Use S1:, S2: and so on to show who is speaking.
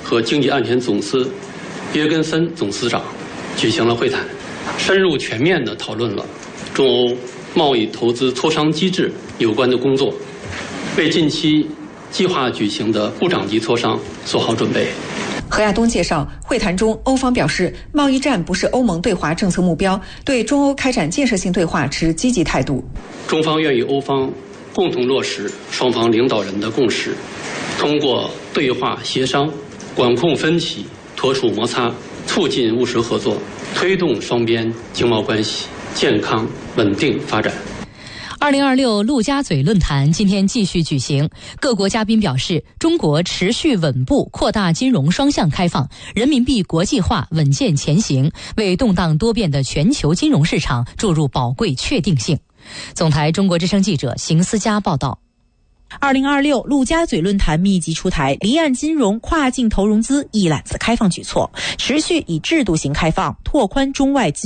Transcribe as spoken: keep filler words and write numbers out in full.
S1: 和经济安全总司约根森总司长举行了会谈，深入全面地讨论了中欧贸易投资磋商机制有关的工作，为近期计划举行的部长级磋商做好准备。
S2: 何亚东介绍，会谈中欧方表示，贸易战不是欧盟对华政策目标，对中欧开展建设性对话持积极态度。
S1: 中方愿与欧方共同落实双方领导人的共识，通过对话协商管控分歧，妥处摩擦，促进务实合作，推动双边经贸关系健康稳定发展。
S3: 二零二六陆家嘴论坛今天继续举行，各国嘉宾表示，中国持续稳步扩大金融双向开放，人民币国际化稳健前行，为动荡多变的全球金融市场注入宝贵确定性。总台中国之声记者邢思佳报道。
S4: 二零二六陆家嘴论坛密集出台离岸金融跨境投融资一揽子开放举措，持续以制度型开放拓宽中外